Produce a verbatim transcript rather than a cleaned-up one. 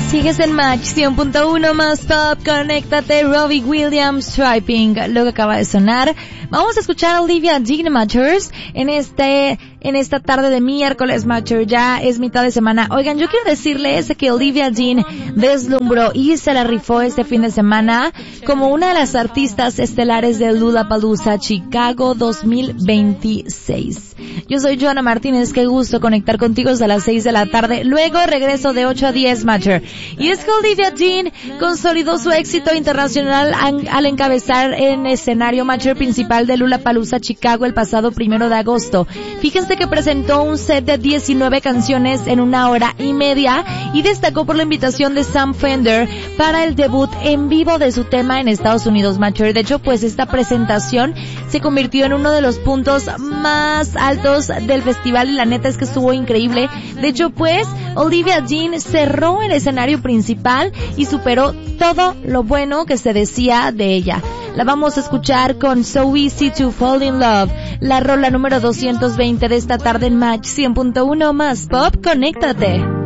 Sigues en Match cien punto uno más Pop, conéctate, Robbie Williams, Striping, lo que acaba de sonar. Vamos a escuchar a Olivia Dean, Matchers, en este, en esta tarde de miércoles, Matcher, ya es mitad de semana. Oigan, yo quiero decirles que Olivia Dean deslumbró y se la rifó este fin de semana como una de las artistas estelares de Lollapalooza Chicago dos mil veintiséis. Yo soy Joana Martínez, qué gusto conectar contigo hasta las seis de la tarde. Luego regreso de ocho a diez, Matcher. Y es que Olivia Dean consolidó su éxito internacional al encabezar en escenario Matcher principal de Lollapalooza Chicago el pasado primero de agosto. Fíjense que presentó un set de diecinueve canciones en una hora y media y destacó por la invitación de Sam Fender para el debut en vivo de su tema en Estados Unidos, Matcher. De hecho, pues esta presentación se convirtió en uno de los puntos más altos del festival y la neta es que estuvo increíble. De hecho, pues Olivia Dean cerró el escenario principal y superó todo lo bueno que se decía de ella. La vamos a escuchar con So Easy to Fall in Love, la rola número doscientos veinte de esta tarde en Match cien punto uno más Pop, conéctate.